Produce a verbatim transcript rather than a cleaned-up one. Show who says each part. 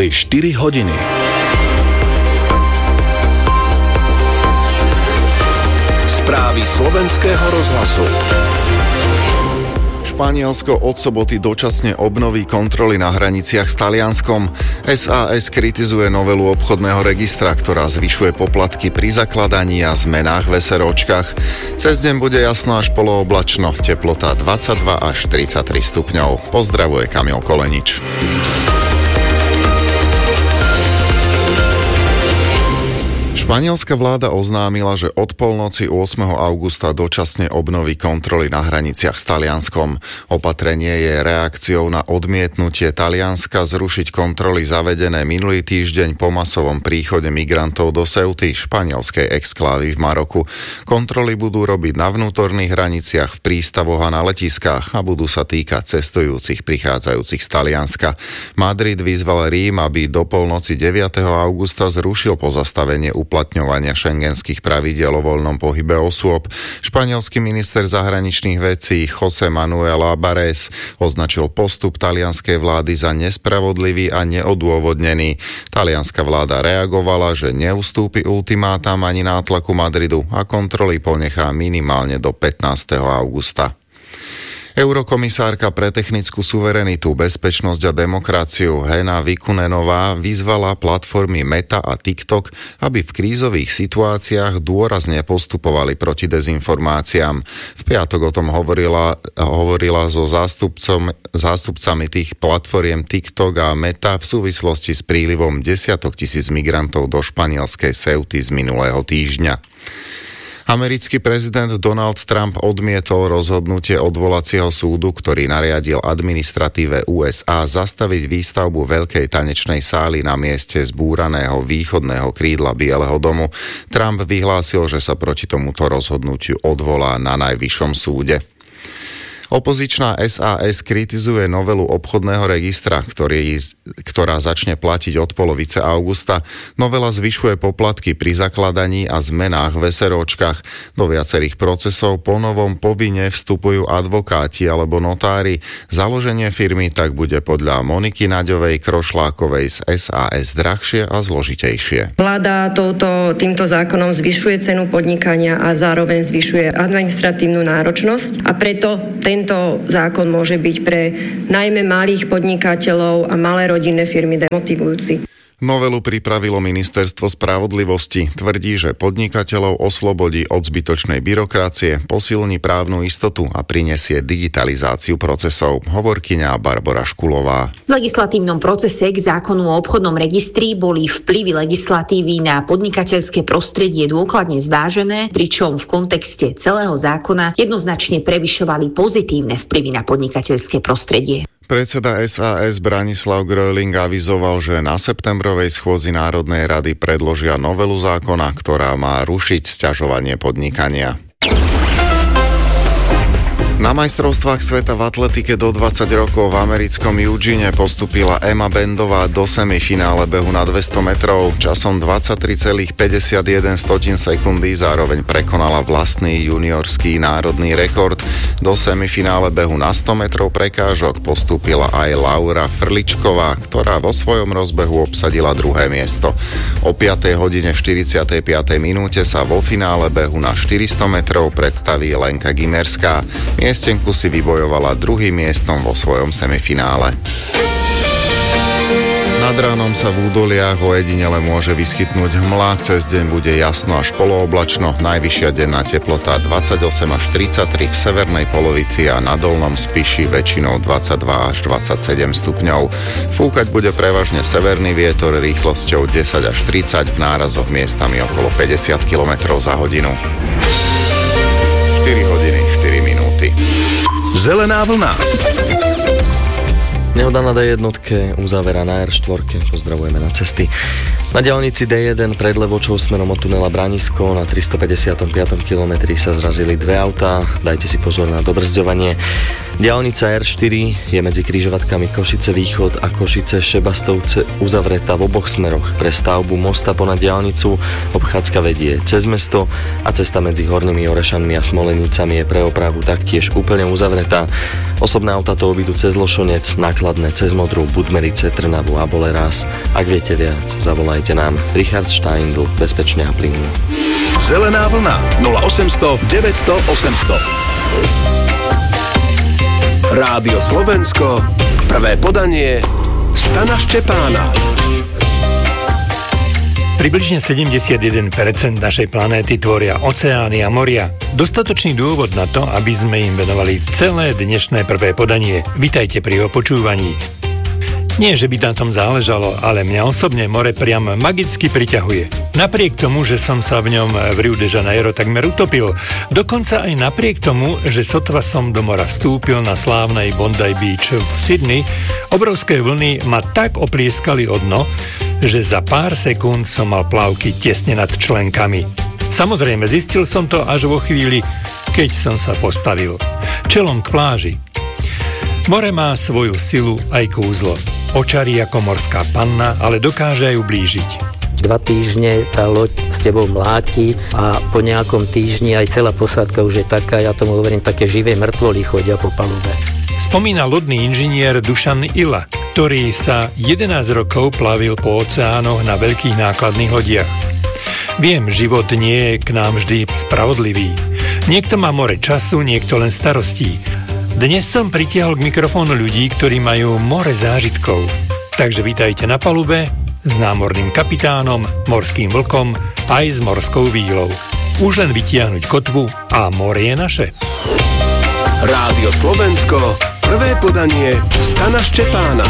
Speaker 1: Uplynuli štyri hodiny. Správy slovenského rozhlasu.
Speaker 2: Španielsko od soboty dočasne obnoví kontroly na hraniciach s Talianskom. es a es kritizuje novelu obchodného registra, ktorá zvyšuje poplatky pri zakladaní a zmenách v SROčkách. Cez deň bude jasno až polooblačno, teplota dvadsaťdva až tridsaťtri stupňov. Pozdravuje Kamil Kolenič. Španielská vláda oznámila, že od polnoci ôsmeho augusta dočasne obnoví kontroly na hraniciach s Talianskom. Opatrenie je reakciou na odmietnutie Talianska zrušiť kontroly zavedené minulý týždeň po masovom príchode migrantov do Ceuty, španielskej exklávy v Maroku. Kontroly budú robiť na vnútorných hraniciach, v prístavoch a na letiskách a budú sa týkať cestujúcich prichádzajúcich z Talianska. Madrid vyzval Rím, aby do polnoci deviateho augusta zrušil pozastavenie uplatňovania šengenských pravidiel o voľnom pohybe osôb. Španielský minister zahraničných vecí José Manuel Álvarez označil postup talianskej vlády za nespravodlivý a neodôvodnený. Talianská vláda reagovala, že neustúpi ultimátam ani nátlaku Madridu a kontroly ponechá minimálne do pätnásteho augusta. Eurokomisárka pre technickú suverenitu, bezpečnosť a demokraciu Hena Vikunenová vyzvala platformy Meta a TikTok, aby v krízových situáciách dôrazne postupovali proti dezinformáciám. V piatok o tom hovorila, hovorila so zástupcom, zástupcami tých platformiem TikTok a Meta v súvislosti s prílivom desiatok tisíc migrantov do španielskej Ceuty z minulého týždňa. Americký prezident Donald Trump odmietol rozhodnutie odvolacieho súdu, ktorý nariadil administratíve ú es á zastaviť výstavbu veľkej tanečnej sály na mieste zbúraného východného krídla Bieleho domu. Trump vyhlásil, že sa proti tomuto rozhodnutiu odvolá na najvyššom súde. Opozičná es a es kritizuje novelu obchodného registra, ktorý, ktorá začne platiť od polovice augusta. Novela zvyšuje poplatky pri zakladaní a zmenách v SROčkách. Do viacerých procesov ponovom povinne vstupujú advokáti alebo notári. Založenie firmy tak bude podľa Moniky Naďovej Krošlákovej z es a es drahšie a zložitejšie.
Speaker 3: Vláda touto, týmto zákonom zvyšuje cenu podnikania a zároveň zvyšuje administratívnu náročnosť a preto ten Tento zákon môže byť pre najmä malých podnikateľov a malé rodinné firmy demotivujúci.
Speaker 2: Novelu pripravilo Ministerstvo spravodlivosti. Tvrdí, že podnikateľov oslobodí od zbytočnej byrokracie, posilní právnu istotu a prinesie digitalizáciu procesov. Hovorkyňa Barbora Škulová.
Speaker 4: V legislatívnom procese k zákonu o obchodnom registri boli vplyvy legislatívy na podnikateľské prostredie dôkladne zvážené, pričom v kontexte celého zákona jednoznačne prevyšovali pozitívne vplyvy na podnikateľské prostredie.
Speaker 2: Predseda es a es Branislav Gröling avizoval, že na septembrovej schôdzi Národnej rady predložia novelu zákona, ktorá má rušiť sťažovanie podnikania. Na majstrovstvách sveta v atletike do dvadsať rokov v americkom Eugene postúpila Emma Bendová do semifinále behu na dvesto metrov. Časom dvadsaťtri celá päťdesiatjeden sekundy zároveň prekonala vlastný juniorský národný rekord. Do semifinále behu na sto metrov prekážok postúpila aj Laura Frličková, ktorá vo svojom rozbehu obsadila druhé miesto. O piatej hodine štyridsiatej piatej minúte sa vo finále behu na štyristo metrov predstaví Lenka Gimerská. Miestenku si vybojovala druhým miestom vo svojom semifinále. Nad ránom sa v údoliach ojedinele môže vyskytnúť hmla, cez deň bude jasno až polooblačno, najvyššia denná teplota dvadsaťosem až tridsaťtri v severnej polovici a na dolnom Spiši väčšinou dvadsaťdva až dvadsaťsedem stupňov. Fúkať bude prevažne severný vietor rýchlosťou desať až tridsať, v nárazoch miestami okolo päťdesiat kilometrov za hodinu. štyri hodiny, štyri minúty.
Speaker 1: Zelená vlna.
Speaker 5: Nehoda na dé jeden uzavera na er štyri, pozdravujeme na cesty. Na diaľnici dé jeden pred Levočou smerom od tunela Branisko na tristopäťdesiatom piatom kilometri sa zrazili dve autá, dajte si pozor na dobrzďovanie. Diaľnica er štyri je medzi križovatkami Košice Východ a Košice Šebastovce uzavretá v oboch smeroch. Pre stavbu mosta ponad diaľnicu obchádzka vedie cez mesto a cesta medzi Hornými Orešanmi a Smolenicami je pre opravu taktiež úplne uzavretá. Osobné autá to obídu cez Lošonec, náklad základné cez Modrú, Budmerice, Trnavu a Bolerás. Ak viete viac, zavolajte nám. Richard Steindl, bezpečne a plynulo.
Speaker 1: Zelená vlna nula osemsto deväťsto osemsto. Rádio Slovensko, prvé podanie Stana Ščepána.
Speaker 6: Približne sedemdesiatjeden percent našej planéty tvoria oceány a moria. Dostatočný dôvod na to, aby sme im venovali celé dnešné prvé podanie. Vitajte pri jeho počúvaní. Nie, že by na tom záležalo, ale mňa osobne more priam magicky priťahuje. Napriek tomu, že som sa v ňom v Rio de Janeiro takmer utopil, dokonca aj napriek tomu, že sotva som do mora vstúpil na slávnej Bondi Beach v Sydney, obrovské vlny ma tak oplieskali o dno, že za pár sekúnd som mal plavky tesne nad členkami. Samozrejme, zistil som to až vo chvíli, keď som sa postavil čelom k pláži. More má svoju silu aj kúzlo. Očarí ako morská panna, ale dokáže aj ublížiť.
Speaker 7: Dva týždne tá loď s tebou mláti a po nejakom týždni aj celá posádka už je taká, ja tomu hovorím, také živé mŕtvoly chodia po palube.
Speaker 6: Spomína lodný inžinier Dušan Ila, ktorý sa jedenásť rokov plavil po oceánoch na veľkých nákladných lodiach. Viem, život nie je k nám vždy spravodlivý. Niekto má more času, niekto len starostí. Dnes som pritiahol k mikrofónu ľudí, ktorí majú more zážitkov. Takže vítajte na palube s námorným kapitánom, morským vlkom aj s morskou vílou. Už len vytiahnuť kotvu a more je naše.
Speaker 1: Rádio Slovensko, prvé podanie Stana Ščepána.